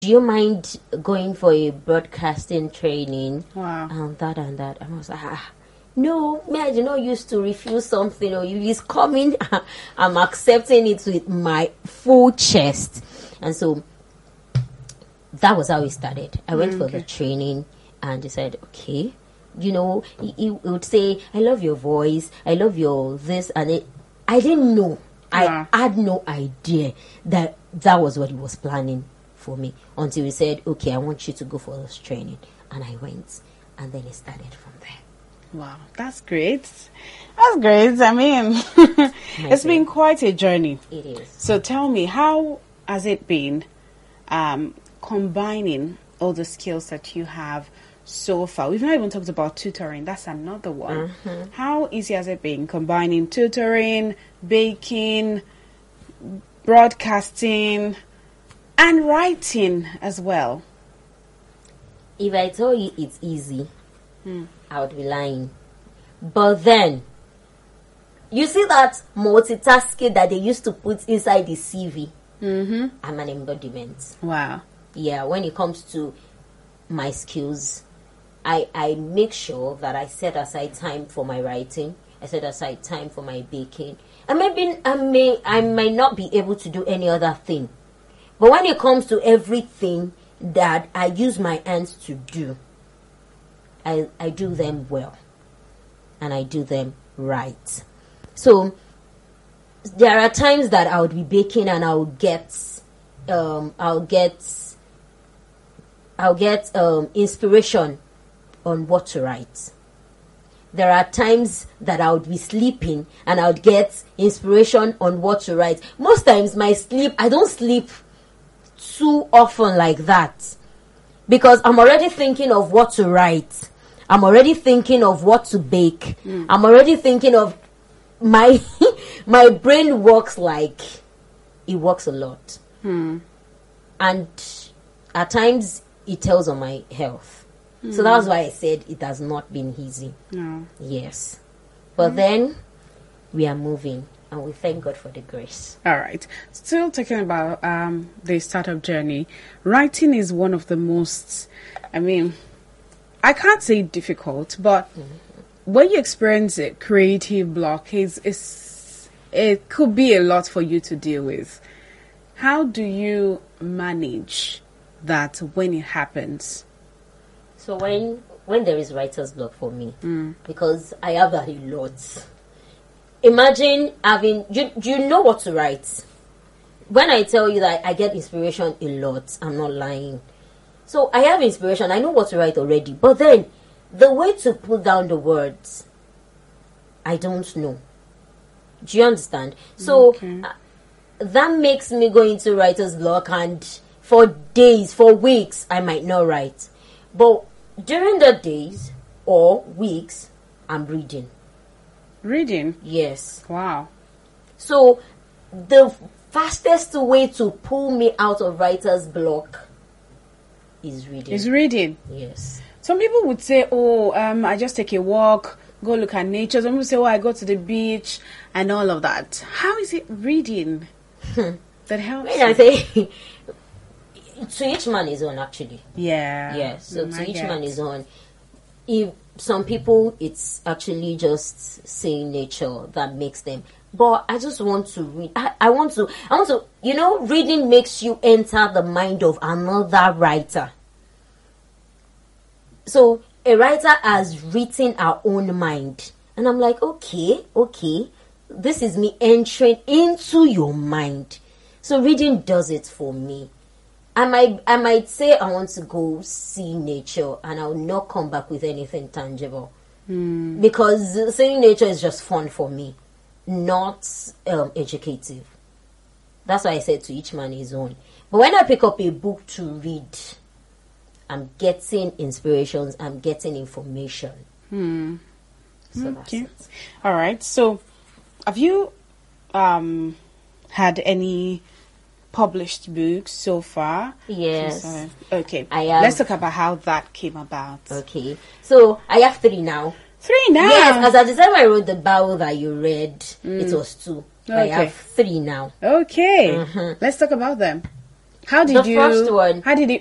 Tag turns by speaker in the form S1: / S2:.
S1: do you mind going for a broadcasting training?
S2: Wow.
S1: And that and that. And I was like, no, me, I did not used to refuse something, or if it's coming, I'm accepting it with my full chest. And so that was how it started. I went for the training, and they said, okay, you know, he would say, I love your voice, I love your this, and it. I didn't know. I had no idea that was what he was planning for me, until he said, okay, I want you to go for this training. And I went, and then it started from there.
S2: Wow, that's great. That's great. I mean, it's been quite a journey.
S1: It is.
S2: So tell me, how has it been combining all the skills that you have so far? We've not even talked about tutoring. That's another one. How easy has it been combining tutoring, baking, broadcasting, and writing as well?
S1: If I tell you it's easy, I would be lying. But then, you see that multitasking that they used to put inside the CV? I'm an embodiment.
S2: Wow.
S1: Yeah, when it comes to my skills, I make sure that I set aside time for my writing. I set aside time for my baking. And maybe I might not be able to do any other thing. But when it comes to everything that I use my hands to do, I do them well. And I do them right. So there are times that I would be baking and I'll get inspiration on what to write. There are times that I would be sleeping and I would get inspiration on what to write. Most times I don't sleep too often like that, because I'm already thinking of what to write. I'm already thinking of what to bake. I'm already thinking of my brain works like it works a lot. And at times it tells on my health. So that's why I said it has not been easy.
S2: No.
S1: Yes. But then we are moving, and we thank God for the grace.
S2: All right. Still talking about the startup journey. Writing is one of the most, I can't say difficult, but when you experience a creative block, it could be a lot for you to deal with. How do you manage that when it happens?
S1: So when there is writer's block for me, because I have that a lot. Imagine having, you know what to write. When I tell you that I get inspiration a lot, I'm not lying. So I have inspiration, I know what to write already. But then, the way to put down the words, I don't know. Do you understand? So that makes me go into writer's block, and for days, for weeks, I might not write. But during the days or weeks, I'm reading.
S2: Reading?
S1: Yes.
S2: Wow.
S1: So the fastest way to pull me out of writer's block is reading.
S2: Is reading?
S1: Yes.
S2: Some people would say, I just take a walk, go look at nature. Some people say, I go to the beach and all of that. How is it reading that helps?
S1: When I say, to each man his own, actually.
S2: Yeah.
S1: Yeah, so to each man his own. If some people, it's actually just seeing nature that makes them. But I just want to read. I want to, reading makes you enter the mind of another writer. So a writer has written our own mind. And I'm like, okay, this is me entering into your mind. So reading does it for me. I might say I want to go see nature, and I'll not come back with anything tangible. Because seeing nature is just fun for me, not educative. That's why I said to each man his own. But when I pick up a book to read, I'm getting inspirations, I'm getting information. So that's it.
S2: All right. So have you had any published books so far?
S1: Yes.
S2: Okay.
S1: I have.
S2: Let's talk about how that came about.
S1: Okay. So I have 3 now.
S2: 3 now?
S1: Yes, because at the time I wrote the Bible that you read, it was 2. But I
S2: Okay.
S1: have 3 now.
S2: Okay. Let's talk about them. How did
S1: The first one.
S2: How did